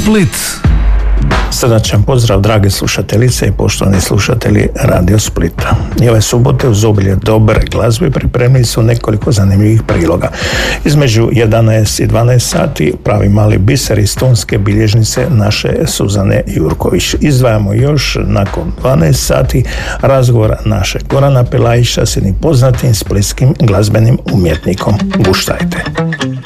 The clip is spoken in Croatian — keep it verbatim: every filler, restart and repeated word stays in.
Split. Srdačan pozdrav, drage slušateljice i poštovani slušatelji Radio Splita. I ove subote uz obilje dobre glazbe pripremili su nekoliko zanimljivih priloga. Između jedanaest i dvanaest sati pravi mali biser iz tonske bilježnice naše Suzane Jurković. Izdvajamo još nakon dvanaest sati razgovor naše Gorana Pelajića s jednim poznatim splitskim glazbenim umjetnikom. Guštajte.